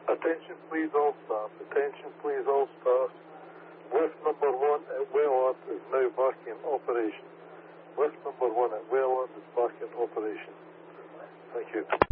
Attention please all staff. Attention please all staff. Lift number 1 at Welland is now back in operation. Lift number 1 at Welland is back in operation. Thank you.